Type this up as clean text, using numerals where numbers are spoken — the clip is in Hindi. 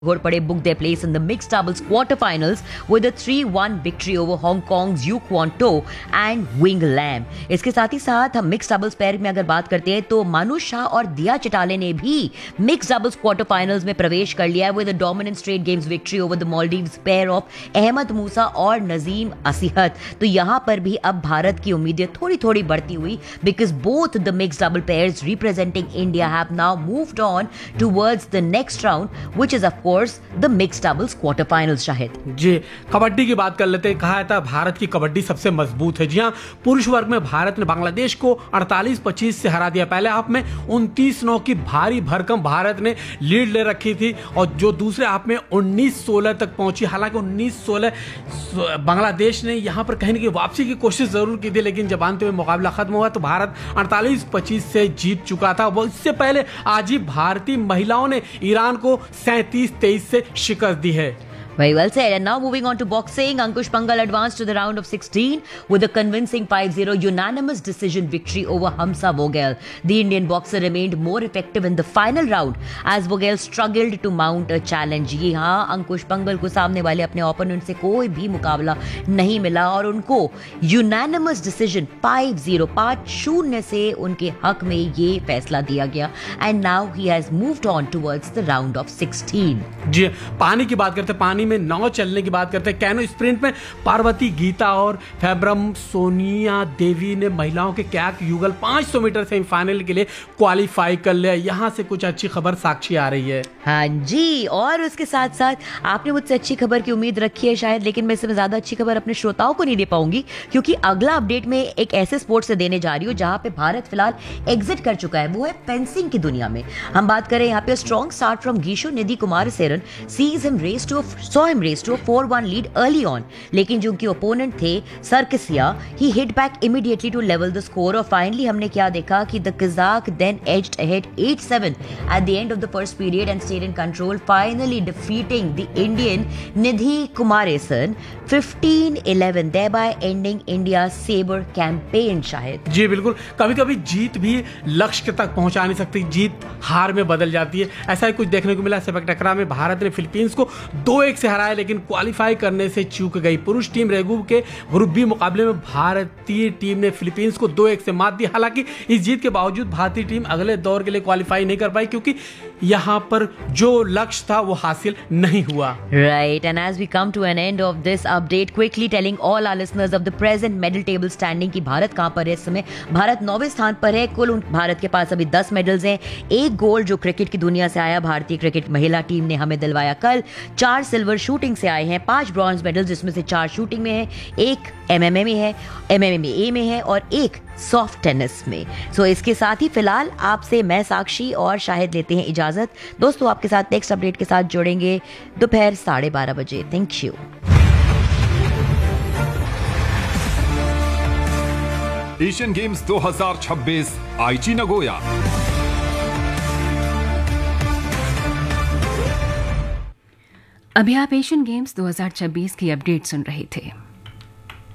Ghorpade booked their place in the mixed doubles quarterfinals with a 3-1 victory over Hong Kong's Yu Quan To and Wing Lam. इसके साथ ही साथ हम मिक्स डबल्स पैर में अगर बात करते हैं तो मानु शाह और दिया चिटाले ने भी मिक्स डबल्स क्वार्टरफाइनल्स में प्रवेश कर लिया है with a dominant straight games victory over the Maldives pair of Ahmad मूसा और नजीम असीहत. तो यहां पर भी अब भारत की उम्मीदें थोड़ी थोड़ी बढ़ती हुई because both the mix double pairs representing India have now moved on towards the next round which is of the mixed doubles quarter finals. Shahid जी, कबड्डी की बात कर लेते हैं. कहा था भारत की कबड्डी सबसे मजबूत है. जी हां, पुरुष वर्ग में भारत ने बांग्लादेश को 48-25 से हरा दिया. पहले हाफ में 29-9 की भारी भरकम भारत ने लीड ले रखी थी और जो दूसरे हाफ में 19-16 तक पहुंची. हालांकि 19-16 बांग्लादेश ने यहां पर कहीं ना कहीं वापसी की कोशिश जरूर की थी, लेकिन जब अंत में मुकाबला खत्म हुआ तो भारत 48-25 से जीत चुका था. वो इससे पहले आज ही भारतीय महिलाओं ने ईरान को 37-23 से शिकस्त दी है. Very well said. And now moving on to boxing, Ankush Pangal advanced to the round of 16 with a convincing 5-0 unanimous decision victory over Hamza Vogel. The Indian boxer remained more effective in the final round as Vogel struggled to mount a challenge. ये हाँ, अंकुश पंगल को सामने वाले अपने ओपोनेंट से कोई भी मुकाबला नहीं मिला और उनको unanimous decision 5-0 से उनके हक में ये फैसला दिया गया. And now he has moved on towards the round of 16. जी, पानी की बात करते हैं. पानी में नाव चलने की बात करते हैं. कैनो स्प्रिंट में पार्वती गीता और फैब्रम सोनिया देवी ने महिलाओं के कैक युगल 500 मीटर सेमीफाइनल के लिए क्वालिफाई कर लिया. यहां से कुछ अच्छी खबर साक्षी आ रही है. हाँ जी, और उसके साथ साथ आपने मुझसे अच्छी खबर की उम्मीद रखी है शायद, लेकिन मैं इसमें ज्यादा अच्छी खबर अपने श्रोताओं को नहीं दे पाऊंगी क्योंकि अगला अपडेट में एक ऐसे स्पोर्ट से देने जा रही हूँ जहां पे भारत फिलहाल एग्जिट कर चुका है. वो है फेंसिंग की दुनिया में. हम बात करें यहाँ पे strong start from गीशो Nidhi Kumar सेरन saw him race to a 4-1 lead early on, लेकिन जो उनके ओपोनेंट थे सर्कसिया, he hit back immediately to level the score और फाइनली हमने क्या देखा कि the Kazakh then edged ahead 8-7 at the end of the first period and stayed in control, finally defeating the Indian Nidhi Kumaresan 15-11, thereby ending India's saber campaign. Shahid जी बिल्कुल, कभी कभी जीत भी लक्ष्य तक पहुंचा नहीं सकती, जीत हार में बदल जाती है. ऐसा ही कुछ देखने को मिला. सेपक टकरा में भारत ने फिलीपींस को 2-1 से हराया लेकिन क्वालिफाई करने से चूक गई. पुरुष टीम रेगू के ग्रुप बी मुकाबले में भारतीय टीम ने फिलीपींस को 2-1 से मात दी. हालांकि इस जीत के बावजूद भारतीय टीम अगले दौर के लिए क्वालिफाई नहीं कर पाई क्योंकि यहां पर जो लक्ष्य था वो हासिल नहीं हुआ. Right, and as we come to an end of this update, quickly telling all our listeners of the present medal table standing कि भारत कहां पर है इस समय. भारत 9वें स्थान पर है. कुल भारत के पास अभी 10 मेडल्स हैं. एक गोल्ड जो क्रिकेट की दुनिया से आया भारतीय क्रिकेट महिला टीम ने हमें दिलवाया कल. 4 सिल्वर शूटिंग से आए हैं, 5 ब्रॉन्ज मेडल्स जिसमें से 4 शूटिंग में है, 1 एमएमए में है, एमएमए में है और 1 सॉफ्ट टेनिस में. सो इसके साथ ही फिलहाल आपसे मैं साक्षी और शाहिद लेते हैं इजाजत. दोस्तों, आपके साथ नेक्स्ट अपडेट के साथ जुड़ेंगे दोपहर 12:30 बजे. Thank you. एशियन गेम्स 2026 आईची नगोया. अभी आप एशियन गेम्स 2026 की अपडेट सुन रहे थे.